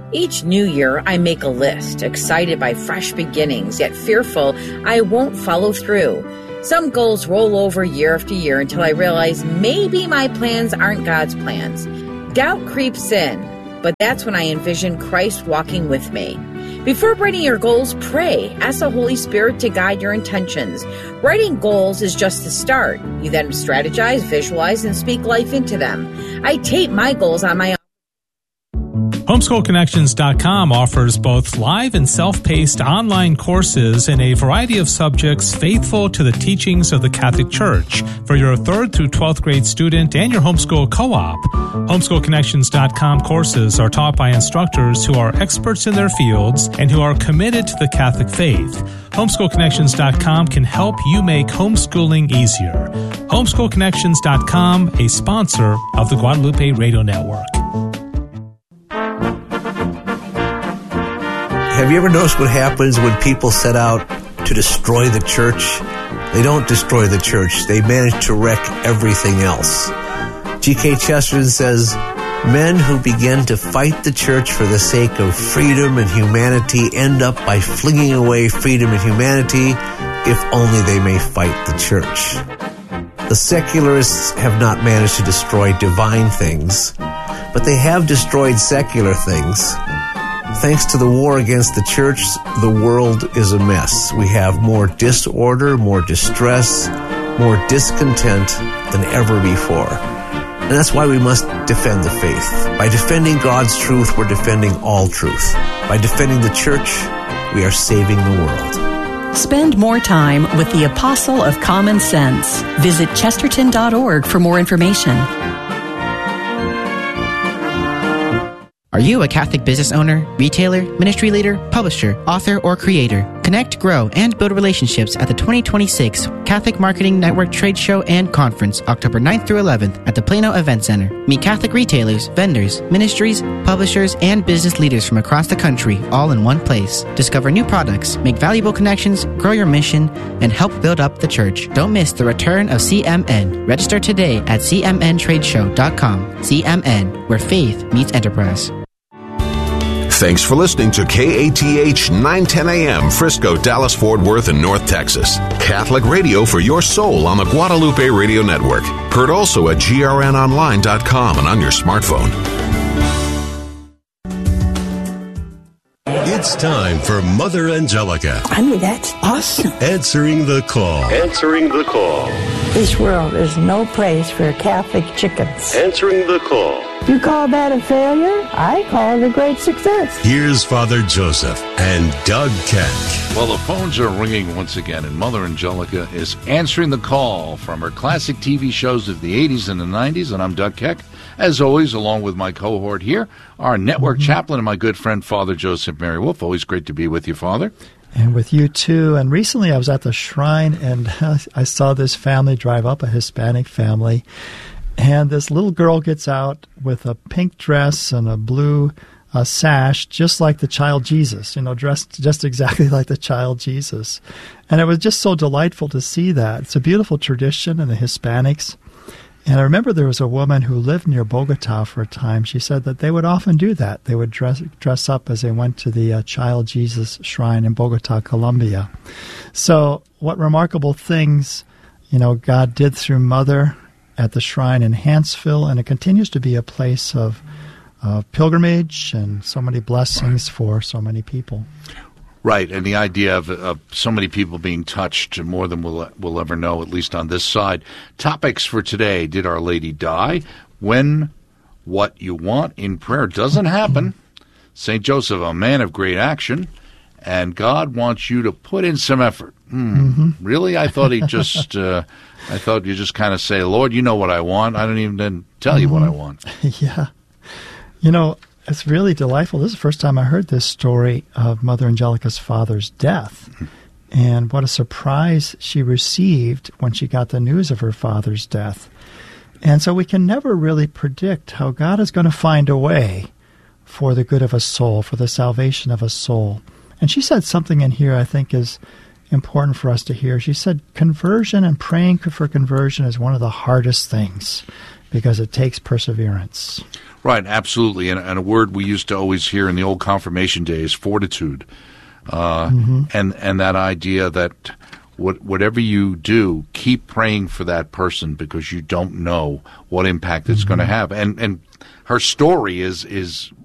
Each new year, I make a list, excited by fresh beginnings, yet fearful I won't follow through. Some goals roll over year after year until I realize maybe my plans aren't God's plans. Doubt creeps in, but that's when I envision Christ walking with me. Before writing your goals, pray. Ask the Holy Spirit to guide your intentions. Writing goals is just the start. You then strategize, visualize, and speak life into them. I tape my goals on my HomeschoolConnections.com offers both live and self-paced online courses in a variety of subjects faithful to the teachings of the Catholic Church for your 3rd through 12th grade student and your homeschool co-op. HomeschoolConnections.com courses are taught by instructors who are experts in their fields and who are committed to the Catholic faith. HomeschoolConnections.com can help you make homeschooling easier. HomeschoolConnections.com, a sponsor of the Guadalupe Radio Network. Have you ever noticed what happens when people set out to destroy the church? They don't destroy the church. They manage to wreck everything else. G.K. Chesterton says, men who begin to fight the church for the sake of freedom and humanity end up by flinging away freedom and humanity if only they may fight the church. The secularists have not managed to destroy divine things, but they have destroyed secular things. Thanks to the war against the church, the world is a mess. We have more disorder, more distress, more discontent than ever before. And that's why we must defend the faith. By defending God's truth, we're defending all truth. By defending the church, we are saving the world. Spend more time with the Apostle of Common Sense. Visit chesterton.org for more information. Are you a Catholic business owner, retailer, ministry leader, publisher, author, or creator? Connect, grow, and build relationships at the 2026 Catholic Marketing Network Trade Show and Conference, October 9th through 11th at the Plano Event Center. Meet Catholic retailers, vendors, ministries, publishers, and business leaders from across the country, all in one place. Discover new products, make valuable connections, grow your mission, and help build up the church. Don't miss the return of CMN. Register today at cmntradeshow.com. CMN, where faith meets enterprise. Thanks for listening to KATH 910 AM, Frisco, Dallas, Fort Worth, and North Texas. Catholic radio for your soul on the Guadalupe Radio Network. Heard also at grnonline.com and on your smartphone. It's time for Mother Angelica. I mean, that's awesome. Answering the call. Answering the call. This world is no place for Catholic chickens. Answering the call. You call that a failure? I call it a great success. Here's Father Joseph and Doug Keck. Well, the phones are ringing once again, and Mother Angelica is answering the call from her classic TV shows of the 80s and the 90s, and I'm Doug Keck. As always, along with my cohort here, our network chaplain and my good friend, Father Joseph Mary Wolf. Always great to be with you, Father. And with you, too. And recently I was at the shrine, and I saw this family drive up, a Hispanic family, and this little girl gets out with a pink dress and a blue sash, just like the child Jesus, dressed just exactly like the child Jesus. And it was just so delightful to see that. It's a beautiful tradition in the Hispanics. And I remember there was a woman who lived near Bogota for a time. She said that they would often do that. They would dress up as they went to the Child Jesus shrine in Bogota, Colombia. So what remarkable things, God did through Mother at the shrine in Hanceville, and it continues to be a place of pilgrimage and so many blessings for so many people. Right, and the idea of so many people being touched, more than we'll ever know, at least on this side. Topics for today: did Our Lady die? When what you want in prayer doesn't happen. St. Joseph, a man of great action, and God wants you to put in some effort. Really? I thought he just, I thought you just kind of say, Lord, you know what I want. I don't even tell you what I want. Yeah. It's really delightful. This is the first time I heard this story of Mother Angelica's father's death. And what a surprise she received when she got the news of her father's death. And so we can never really predict how God is going to find a way for the good of a soul, for the salvation of a soul. And she said something in here I think is important for us to hear. She said conversion and praying for conversion is one of the hardest things because it takes perseverance. Right, absolutely. And a word we used to always hear in the old confirmation days, fortitude. And that idea that whatever you do, keep praying for that person because you don't know what impact it's going to have. And her story is